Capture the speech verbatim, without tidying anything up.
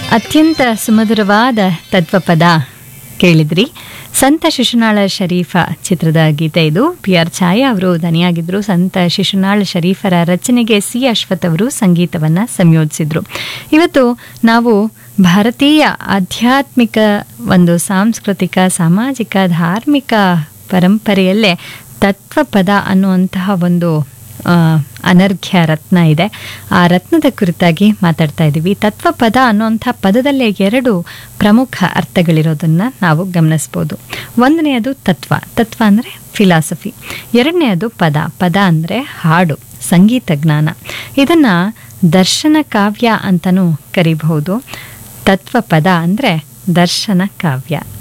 ಅತ್ಯಂತ ಸುಮಧುರವಾದ ತತ್ವಪದ ಕೇಳಿದ್ರಿ. ಸಂತ ಶಿಶುನಾಳ ಶರೀಫ ಚಿತ್ರದ ಗೀತೆ ಇದು. ಪಿ ಆರ್ ಛಾಯಾ ಅವರು ದನಿಯಾಗಿದ್ದರು. ಸಂತ ಶಿಶುನಾಳ ಶರೀಫರ ರಚನೆಗೆ ಸಿ ಅಶ್ವಥ್ ಅವರು ಸಂಗೀತವನ್ನು ಸಂಯೋಜಿಸಿದ್ರು. ಇವತ್ತು ನಾವು ಭಾರತೀಯ ಆಧ್ಯಾತ್ಮಿಕ ಒಂದು ಸಾಂಸ್ಕೃತಿಕ ಸಾಮಾಜಿಕ ಧಾರ್ಮಿಕ ಪರಂಪರೆಯಲ್ಲೇ ತತ್ವಪದ ಅನ್ನುವಂತಹ ಒಂದು ಅನರ್ಘ್ಯ ರತ್ನ ಇದೆ. ಆ ರತ್ನದ ಕುರಿತಾಗಿ ಮಾತಾಡ್ತಾ ಇದ್ದೀವಿ. ತತ್ವಪದ ಅನ್ನುವಂಥ ಪದದಲ್ಲೇ ಎರಡು ಪ್ರಮುಖ ಅರ್ಥಗಳಿರೋದನ್ನು ನಾವು ಗಮನಿಸ್ಬೋದು. ಒಂದನೆಯದು ತತ್ವ, ತತ್ವ ಅಂದರೆ ಫಿಲಾಸಫಿ. ಎರಡನೆಯದು ಪದ, ಪದ ಅಂದರೆ ಹಾಡು, ಸಂಗೀತ ಜ್ಞಾನ. ಇದನ್ನು ದರ್ಶನ ಕಾವ್ಯ ಅಂತಲೂ ಕರಿಬಹುದು. ತತ್ವಪದ ಅಂದರೆ ದರ್ಶನ ಕಾವ್ಯ.